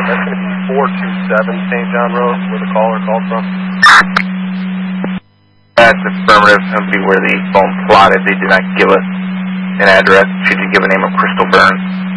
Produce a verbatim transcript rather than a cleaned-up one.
That's going to be four two seven Saint John Road, where the caller called from. That's affirmative. That would be where the phone plotted. They did not give us an address. She did give a name of Crystal Burns.